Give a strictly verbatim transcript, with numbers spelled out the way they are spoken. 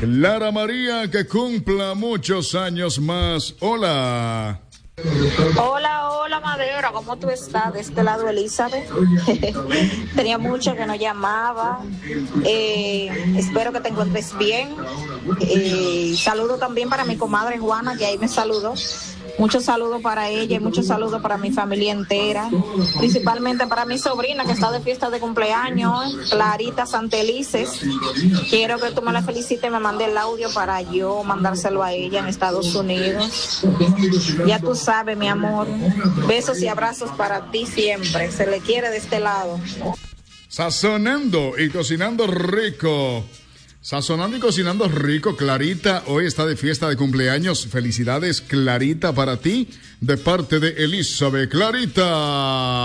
Clara María, que cumpla muchos años más. Hola. Hola, hola Madera, ¿cómo tú estás? De este lado Elizabeth. Tenía mucho que no llamaba. Eh, espero que te encuentres bien. Eh, saludo también para mi comadre Juana, que ahí me saludó. Muchos saludos para ella y muchos saludos para mi familia entera, principalmente para mi sobrina que está de fiesta de cumpleaños, Clarita Santelices. Quiero que tú me la felicites y me mande el audio para yo mandárselo a ella en Estados Unidos. Ya tú sabes, mi amor, besos y abrazos para ti siempre, se le quiere de este lado. Sazonando y cocinando rico. Sazonando y cocinando rico, Clarita, hoy está de fiesta de cumpleaños. Felicidades, Clarita, para ti, de parte de Elizabeth. Clarita.